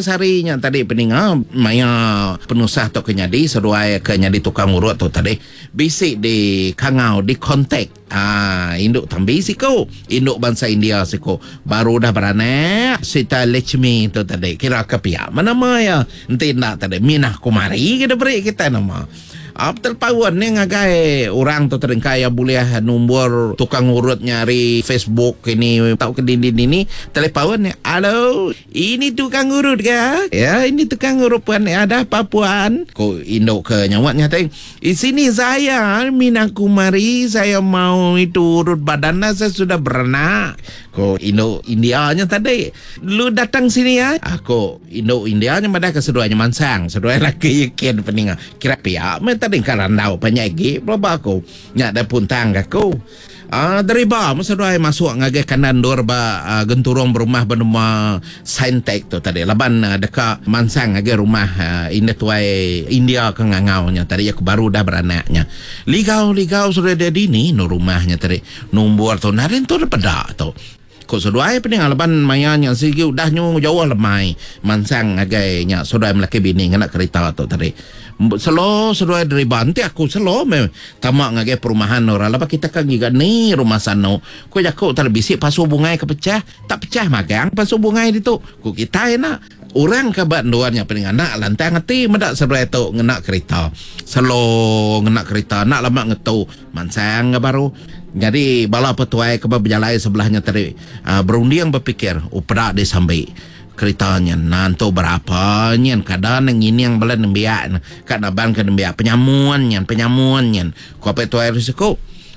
seharinya tadi peninga maya penusah tu kenyadi seruai kenyadi tukang urut tu tadi bisik di kangau di kontak induk tambi siko induk bangsa India siko baru dah beranak Sita Lechmi tu tadi kira ke pihak mana maya nanti nak tadi Minah Kumari kita beri kita nama terpawan ni ngagai orang tu terengkai yang boleh nombor tukang urut nyari Facebook ini tahu ke dinding ini telepawan ni halo ini tukang urut ke ya ini tukang urut puan ada apa puan ko induk ke nyawatnya tadi di sini saya Minah Kumari saya mau itu urut badan saya sudah beranak ko induk Indianya tadi lu datang sini ya aku induk Indianya madah keseduanya mansang sedua laki yakin peninga kira pihak tadi karandau penyegi berapa aku nyak ada puntang aku dari bawah masa doai masuk ngagai kanan dor genturong berumah bernama Saintek tu tadi laban dekat mansang ngagai rumah ini tuai India ke ngangaunya tadi aku baru dah beranaknya ligau sudah ada dini no rumahnya tadi nombor tu narin tu pedak tu ko seduai pening alaban mayanya sigi udah nyu jauh lemai mansang againya sodai melaki bini ngana kereta tu tadi selo seduai dari banti aku selo tamak ngagai perumahan ora laba kita kan giga ni rumah sano ko jako terbisi pasu bungai kepecah tak pecah magang pasu bungai itu ko kita enak orang kabat doanya pening anak lantang ngati medak seduai tu ngena kereta selo ngena kereta nak lama ngetu mansang baru jadi bala petuai ke berjalan sebelahnya tadi berunding berfikir pedak dia sampai keritanya nanti berapa nyen kadang ini yang belan nembiak kat naban ke nembiak penyamuan nyen ko petuai risiko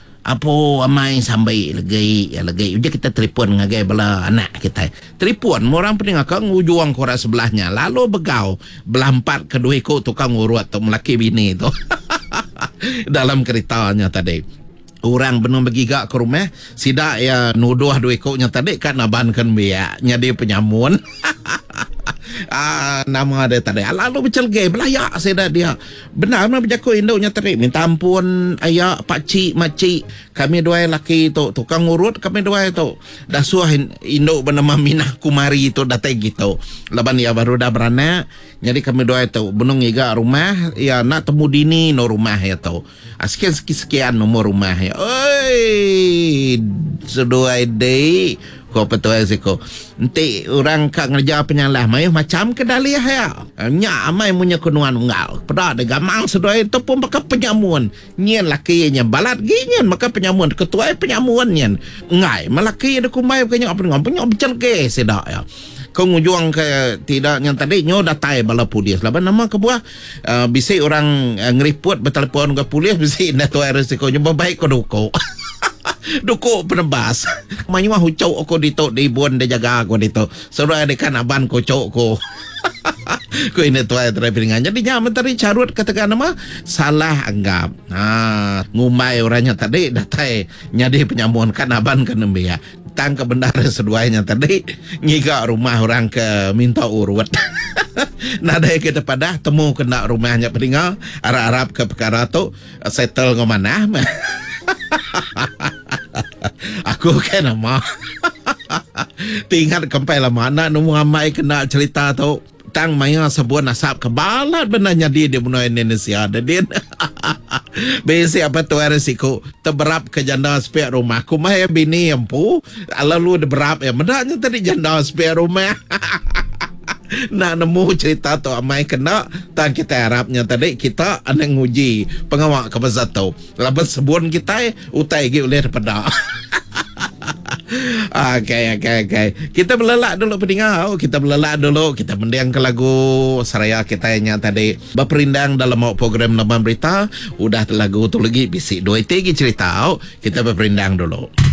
apa amai sampai lagi uja kita telefon ngagai bala anak kita telefon orang pening akang ujuang kora sebelahnya lalu begau belampat kedua ko tukang urut tu melaki bini tu dalam keritanya tadi orang benar bergigak ke rumah sidak ya nuduh dua ekoknya tadi kan nabankan biaknya dia penyamun nama dia tadi lalu bercelgai belayak saya dah dia benar berjaku induknya tadi minta ampun ayah pakcik makcik kami dua laki tu tukang urut kami dua tu dah suah induk bernama Minah Kumari tu datang gitu leban ya baru dah beranak jadi kami dua tu benung iga rumah ya nak temu dini no rumah ya tu sekian nomor rumah ya oi seduai day ko petuai siko nanti orang kak ngerja penyalah mai macam kedaliah ya nya amai punya kunuan unggal pada de gamang seduai tu pun pakai penyamuan nyen lakinya balat ginyen maka penyamuan ketua penyamuan nyen ngai malaki ada kumai kanya apa ngomong becel ke sedak ya kau ke tidak yang tadi nyo datai bala polis laban nama kebuah bisi orang ngeriput bertelefon ke polis bisi nak tuai resiko nyoba baik ko duko duko penebas manyuah hucau ko dito di buan de jaga ko dito suruh ada kan aban ko cok ko ko ini tuai terpingan jadi nyaman tadi carut katakan nama salah anggap ngumai orangnya tadi datai nyadi penyamuan kan aban kan ya tangkap bendara seduanya tadi ngiga rumah orang ke minta urut nada kita pada temu kena rumahnya peningal arab ke perkara tu settle ngomana aku kan nama tinggal kempai lama anak nemu amai kena cerita tu tang maya sebuah nasab kebalat benarnya dia bunuh Indonesia ada dia besi apa tu resiko terberap ke janda spare rumah ku mah bini empu lalu berap ya medaknya tadi janda spare rumah nak nemu cerita tu amai kena tak kita harapnya tadi kita anak nguji pengawak ke pasal tu lepas sebun kita utai gi oleh pada Okay. Kita belelak dulu pendengar. Kita belelak dulu. Kita mendiang ke lagu seraya kita yang tadi berperindang dalam program Laman Berita. Udah lagu tu lagi bisik 2 3 cerita. Kita berperindang dulu.